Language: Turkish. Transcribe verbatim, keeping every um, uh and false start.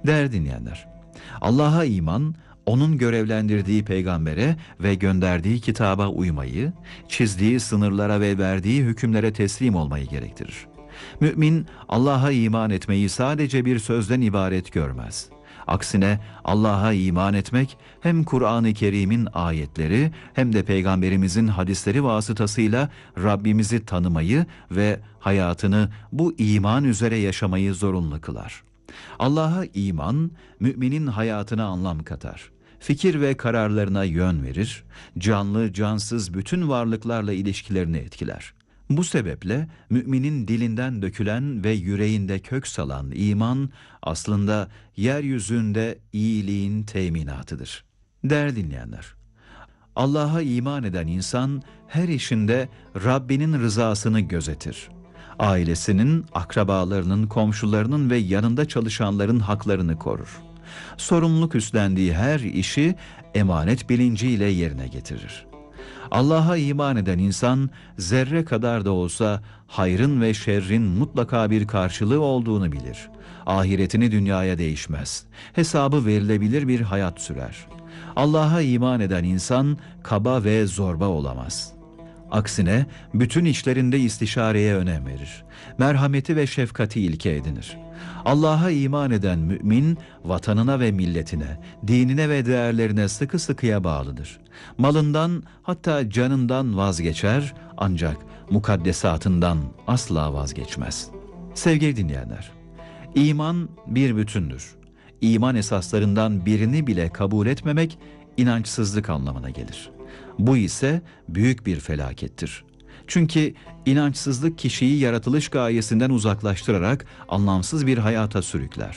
Değerli dinleyenler, Allah'a iman, onun görevlendirdiği peygambere ve gönderdiği kitaba uymayı, çizdiği sınırlara ve verdiği hükümlere teslim olmayı gerektirir. Mümin, Allah'a iman etmeyi sadece bir sözden ibaret görmez. Aksine Allah'a iman etmek hem Kur'an-ı Kerim'in ayetleri hem de Peygamberimizin hadisleri vasıtasıyla Rabbimizi tanımayı ve hayatını bu iman üzere yaşamayı zorunlu kılar. Allah'a iman, müminin hayatına anlam katar. Fikir ve kararlarına yön verir, canlı cansız bütün varlıklarla ilişkilerini etkiler. Bu sebeple müminin dilinden dökülen ve yüreğinde kök salan iman aslında yeryüzünde iyiliğin teminatıdır. Değerli dinleyenler, Allah'a iman eden insan her işinde Rabbinin rızasını gözetir. Ailesinin, akrabalarının, komşularının ve yanında çalışanların haklarını korur. Sorumluluk üstlendiği her işi emanet bilinciyle yerine getirir. Allah'a iman eden insan zerre kadar da olsa hayrın ve şerrin mutlaka bir karşılığı olduğunu bilir. Ahiretini dünyaya değişmez. Hesabı verilebilir bir hayat sürer. Allah'a iman eden insan kaba ve zorba olamaz. Aksine bütün işlerinde istişareye önem verir. Merhameti ve şefkati ilke edinir. Allah'a iman eden mümin, vatanına ve milletine, dinine ve değerlerine sıkı sıkıya bağlıdır. Malından, hatta canından vazgeçer, ancak mukaddesatından asla vazgeçmez. Sevgili dinleyenler, iman bir bütündür. İman esaslarından birini bile kabul etmemek, inançsızlık anlamına gelir. Bu ise büyük bir felakettir. Çünkü inançsızlık kişiyi yaratılış gayesinden uzaklaştırarak anlamsız bir hayata sürükler.